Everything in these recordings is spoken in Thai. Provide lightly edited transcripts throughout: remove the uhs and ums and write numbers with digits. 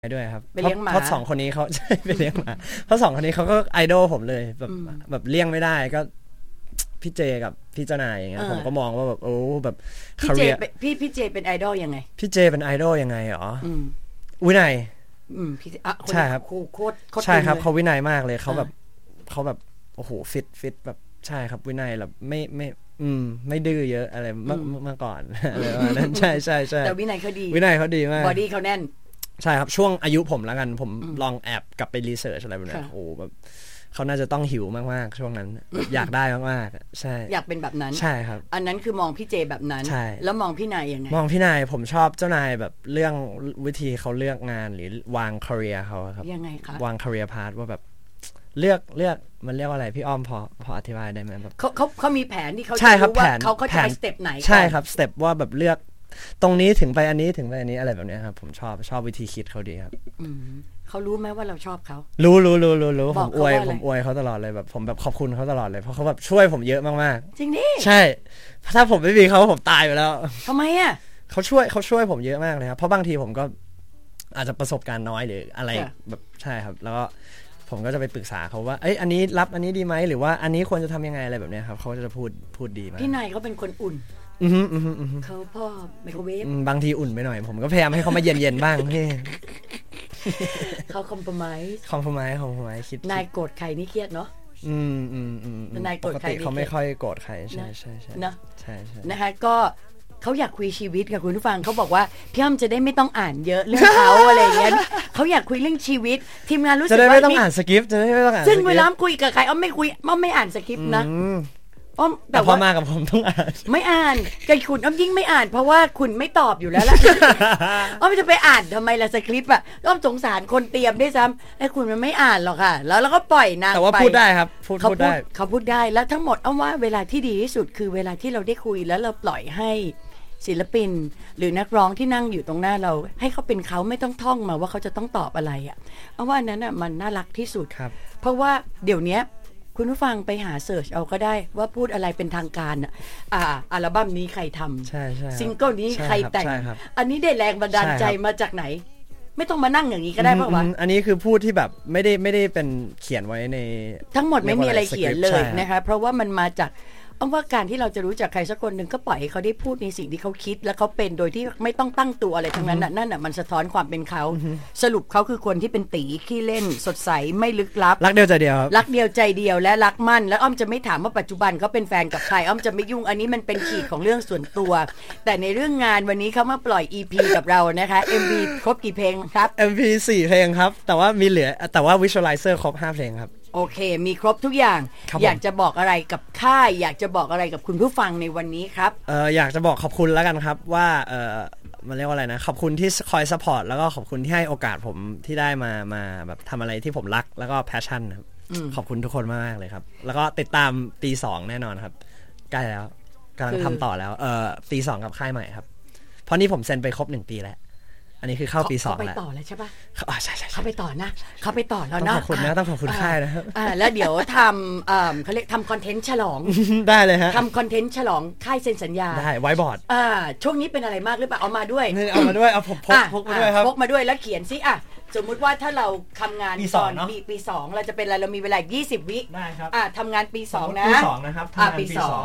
ด้วยครับเพราะ 2คนนี้เขาใช่ไปเลี้ยงหมาเพราะ2คนนี้เขาก็ไอดอลผมเลยแบบเลี่ยงไม่ได้ก็พี่เจกับพี่เจ้านายอย่างเงี้ยผมก็มองว่าแบบโอ้แบบพี่เจเป็นไอดอลยังไงพี่เจเป็นไอดอลยังไงหรอวินัยใช่ครับโคตรใช่ครับเขาวินัยมากเลยเขาแบบโอ้โหฟิตแบบใช่ครับวินัยแบบไม่ดื้อเยอะอะไรเมื่อก่อนอะไรประมาณนั้นใช่แต่วินัยเขาดีมากบอดี้เขาแน่นใช่ครับช่วงอายุผมแล้วกันผมลองแอบกลับไปรีเสิร์ชอะไรแบบนี้โอ้แบบเขาน่าจะต้องหิวมากๆช่วงนั้นอยากได้มากๆใช่อยากเป็นแบบนั้นใช่ครับอันนั้นคือมองพี่เจแบบนั้นแล้วมองพี่นายยังไงมองพี่นายผมชอบเจ้านายแบบเรื่องวิธีเขาเลือกงานหรือวาง career เขาครับยังไงคะวาง career path ว่าแบบเลือกมันเรียกว่าอะไรพี่อ้อมพออธิบายได้ไหมแบบเขามีแผนที่เขาจะรู้ว่าเขาจะไปสเต็ปไหนใช่ครับสเต็ปว่าแบบเลือกตรงนี้ถึงไปอันนี้ถึงไปอันนี้อะไรแบบนี้ครับผมชอบวิธีคิดเขาดีครับเขารู้ไหมว่าเราชอบเขารู้ผมอวยเขาตลอดเลยแบบผมแบบขอบคุณเขาตลอดเลยเพราะเขาแบบช่วยผมเยอะมากๆจริงดิใช่ถ้าผมไม่มีเขาผมตายไปแล้วทำไมอ่ะเขาช่วยผมเยอะมากเลยครับเพราะบางทีผมก็อาจจะประสบการณ์น้อยหรืออะไรแบบใช่ครับแล้วก็ผมก็จะไปปรึกษาเขาว่าเอ้ยอันนี้รับอันนี้ดีไหมหรือว่าอันนี้ควรจะทำยังไงอะไรแบบนี้ครับเขาจะพูดดีมากพี่นายเขาเป็นคนอุ่นเขาพ่อไมโครเวฟบางทีอุ่นไปหน่อยผมก็พยายามให้เขามาเย็นบ้างพี่เขาคอมโพรไมซ์คิดนายโกรธใครนี่เครียดเนาะนายโกรธใครเขาไม่ค่อยโกรธใครใช่นะใช่นะคะก็เขาอยากคุยชีวิตกับคุณผู้ฟังเขาบอกว่าพี่อ้อมจะได้ไม่ต้องอ่านเยอะเรื่องเขาอะไรอย่างเงี้ยเขาอยากคุยเรื่องชีวิตทีมงานรู้สึกว่าจะได้ไม่ต้องอ่านสคริปต์จะได้ไม่ต้องอ่านซึ่งเวลาคุยกับใครอ้อมไม่คุยอ้อมไม่อ่านสคริปต์นะอ้อมแต่พอมากับผมต้องอ่านไม่อ่านกับคุณอ้อมยิ่งไม่อ่านเพราะว่าคุณไม่ตอบอยู่แล้วล่ะอ้อมจะไปอ่านทำไมล่ะสคริปต์อ่ะอ้อมสงสารคนเตรียมด้วยซ้ำไอ้คุณมันไม่อ่านหรอกค่ะแล้วเราก็ปล่อยนางไปแต่ว่าพูดได้ครับพูดได้เขาพูดได้แล้วทั้งหมดอ้อมว่าเวลาที่ดีที่สุดคือเวลาที่เราได้คุยแล้วเราปล่อยให้ศิลปินหรือนักร้องที่นั่งอยู่ตรงหน้าเราให้เขาเป็นเขาไม่ต้องท่องมาว่าเขาจะต้องตอบอะไรอ่ะเอาว่านั้นอ่ะมันน่ารักที่สุดเพราะว่าเดี๋ยวนี้คุณผู้ฟังไปหาเสิร์ชเอาก็ได้ว่าพูดอะไรเป็นทางการอ่ะอัลบั้มนี้ใครทำใช่ซิงเกิลนี้ใครแต่งอันนี้ได้แรงบันดาลใจมาจากไหนไม่ต้องมานั่งอย่างนี้ก็ได้เพราะว่าอันนี้คือพูดที่แบบไม่ได้เป็นเขียนไว้ในทั้งหมดไม่มีอะไรเขียนเลยนะคะเพราะว่ามันมาจากว่าการที่เราจะรู้จักใครสักคนหนึ่งก็ปล่อยให้เขาได้พูดในสิ่งที่เขาคิดและเขาเป็นโดยที่ไม่ต้องตั้งตัวอะไรทั้งนั้นนั่นน่ะมันสะท้อนความเป็นเขาสรุปเขาคือคนที่เป็นตีขี้เล่นสดใสไม่ลึกลับรักเดียวใจเดียวรักเดียวใจเดียวและรักมั่นและอ้อมจะไม่ถามว่าปัจจุบันเขาเป็นแฟนกับใครอ้อมจะไม่ยุ่งอันนี้มันเป็นขีดของเรื่องส่วนตัวแต่ในเรื่องงานวันนี้เขามาปล่อย EP กับเรานะคะ MV ครบกี่เพลงครับ MV 4 เพลงครับแต่ว่ามีเหลือแต่ว่า Visualizer ครบ5 เพลงครับโอเคมีครบทุกอย่างอยากจะบอกอะไรกับค่ายอยากจะบอกอะไรกับคุณผู้ฟังในวันนี้ครับอยากจะบอกขอบคุณแล้วกันครับว่ามันเรียกว่าอะไรนะขอบคุณที่คอยซัพพอร์ตแล้วก็ขอบคุณที่ให้โอกาสผมที่ได้มาแบบทำอะไรที่ผมรักแล้วก็แพชชั่นครับขอบคุณทุกคนมากเลยครับแล้วก็ติดตามปี2แน่นอนครับใกล้แล้วกำลังทำต่อแล้วปี2กับค่ายใหม่ครับเพราะนี่ผมเซ็นไปครบ1 ปีแล้วอันนี้คือเข้าปี2แล้วเขาไปต่อแล้วใช่ปะใช่เขาไปต่อนะเขาไปต่อแล้วนะต้องขอบคุณนะต้องขอบคุณค่ายนะครับแล้วเดี๋ยวทำเขาเรียกทำคอนเทนต์ฉลองได้เลยฮะทำคอนเทนต์ฉลองค่ายเซ็นสัญญาได้ไว้บอร์ดช่วงนี้เป็นอะไรมากหรือเปล่าเอามาด้วยเอามาด้วยเอาพกมาด้วยครับพกมาด้วยแล้วเขียนซิสมมุติว่าถ้าเราทำงานตอนปี2เราจะเป็นอะไรเรามีเวลา20 วิได้ครับทำงานปี2นะปี2นะครับทำงานปี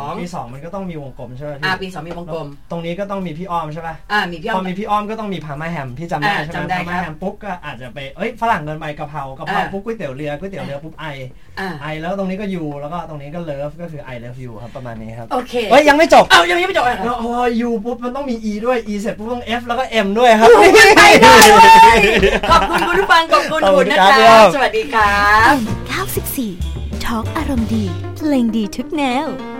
2มันก็ต้องมีวงกลมใช่ไหมปี2มีวงกลมตรงนี้ก็ต้องมีพี่อ้อมใช่ป่ะมีพี่อ้อมพอมีพี่อ้อมก็ต้องมีพาม่าแฮมพี่จำได้ใช่ไหมพาม่าแฮมปุ๊บก็อาจจะไปฝรั่งเดินไปกะเพราปุ๊บก๋วยเตี๋ยวเรือปุ๊บไอแล้วตรงนี้ก็ยูแล้วก็ตรงนี้ก็เลิฟก็คือ I love you ครับประมาณนี้ครับโอเคยังไม่จบยังไม่จบแล้วพอยูปุ๊บมันต้องมี E ด้วย E เสร็จปุ๊บต้อง F แล้วก็ M ด้วยครับขอบคุณคุณผู้ฟังขอบคุณคุณนะคะสวัสดีครับ 94 Talk อารมณ์ดีเพลงดีทุกแนว